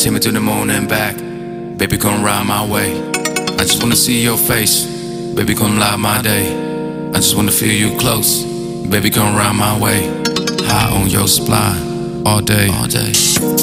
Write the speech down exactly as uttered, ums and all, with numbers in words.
take me to the moon and back. Baby, come ride my way. I just wanna see your face. Baby, come light my day. I just wanna feel you close. Baby, come ride my way. High on your supply all day, all day.